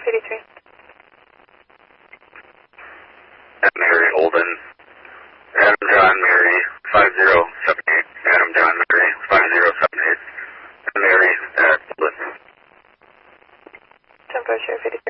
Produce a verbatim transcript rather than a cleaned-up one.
eighty-three. Mary Olden. Adam John Mary five zero seven eight. Adam John Mary five zero seven eight. Mary at Olden. Tempo Sheriff eighty-three.